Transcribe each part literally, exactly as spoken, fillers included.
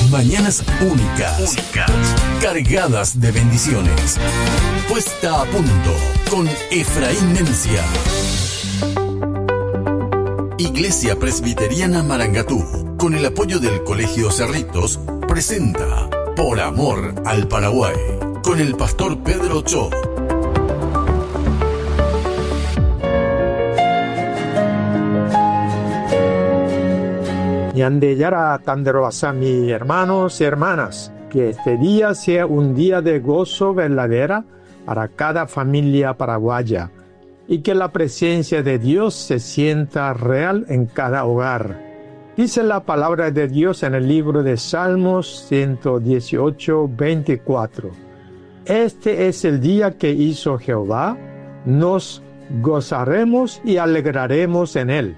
Mañanas únicas, únicas, cargadas de bendiciones. Puesta a punto con Efraín Mencia. Iglesia Presbiteriana Marangatú, con el apoyo del Colegio Cerritos, presenta Por Amor al Paraguay, con el pastor Pedro Cho. Yandeyara Tanderoasami, hermanos y hermanas, que este día sea un día de gozo verdadera para cada familia paraguaya y que la presencia de Dios se sienta real en cada hogar. Dice la palabra de Dios en el libro de Salmos ciento dieciocho, veinticuatro. Este es el día que hizo Jehová, nos gozaremos y alegraremos en él.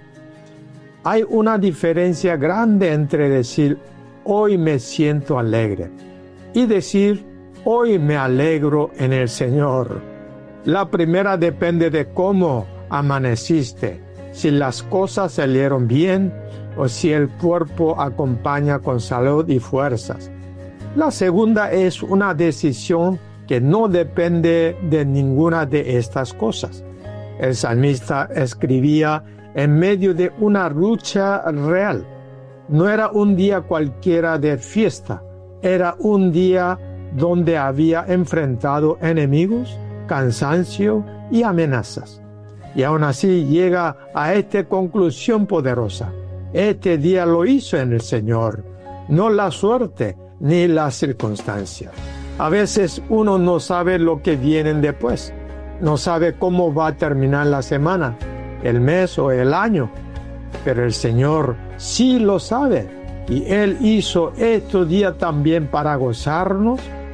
Hay una diferencia grande entre decir, hoy me siento alegre, y decir, hoy me alegro en el Señor. La primera depende de cómo amaneciste, si las cosas salieron bien o si el cuerpo acompaña con salud y fuerzas. La segunda es una decisión que no depende de ninguna de estas cosas. El salmista escribía en medio de una lucha real. No era un día cualquiera de fiesta, era un día donde había enfrentado enemigos, cansancio y amenazas. Y aún así llega a esta conclusión poderosa. Este día lo hizo en el Señor, no la suerte ni las circunstancias. A veces uno no sabe lo que viene después, no sabe cómo va a terminar la semana, el mes o el año, pero el Señor sí lo sabe, y Él hizo este día también para gozarnos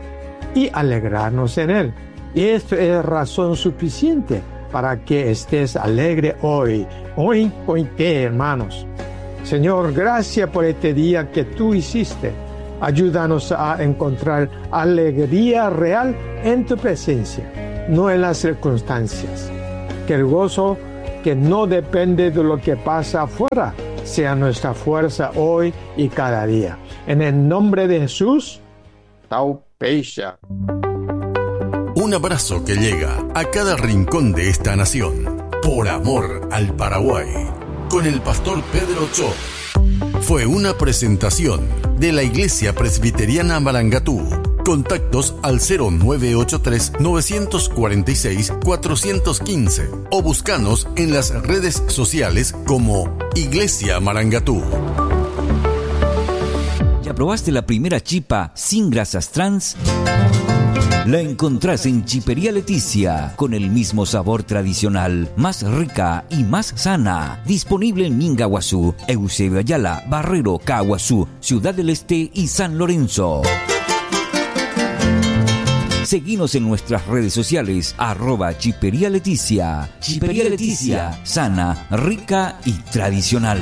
y alegrarnos en Él. Y esto es razón suficiente para que estés alegre hoy. Hoy, hoy qué, hermanos. Señor, gracias por este día que tú hiciste. Ayúdanos a encontrar alegría real en tu presencia, no en las circunstancias. Que el gozo que no depende de lo que pasa afuera sea nuestra fuerza hoy y cada día. En el nombre de Jesús, Taupeisha. Un abrazo que llega a cada rincón de esta nación. Por amor al Paraguay, con el pastor Pedro Cho. Fue una presentación de la Iglesia Presbiteriana Marangatú. Contactos al cero nueve ocho tres, nueve cuatro seis, cuatro uno cinco o búscanos en las redes sociales como Iglesia Marangatú. ¿Ya probaste la primera chipa sin grasas trans? La encontrás en Chipería Leticia, con el mismo sabor tradicional, más rica y más sana. Disponible en Mingaguazú, Eusebio Ayala, Barrero, Caguazú, Ciudad del Este y San Lorenzo. Seguinos en nuestras redes sociales, arroba Chipería Leticia. Chipería Leticia, sana, rica y tradicional.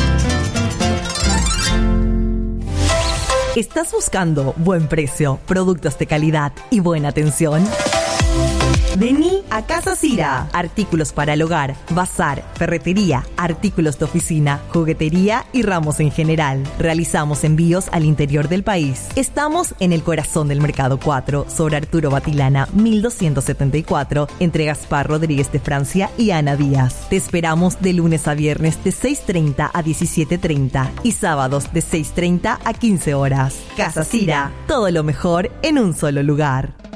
¿Estás buscando buen precio, productos de calidad y buena atención? Vení a Casa Cira. Artículos para el hogar, bazar, ferretería, artículos de oficina, juguetería y ramos en general. Realizamos envíos al interior del país. Estamos en el corazón del Mercado cuatro, sobre Arturo Batilana, mil doscientos setenta y cuatro, entre Gaspar Rodríguez de Francia y Ana Díaz. Te esperamos de lunes a viernes de seis treinta a diecisiete treinta y sábados de seis treinta a quince horas. Casa Cira, todo lo mejor en un solo lugar.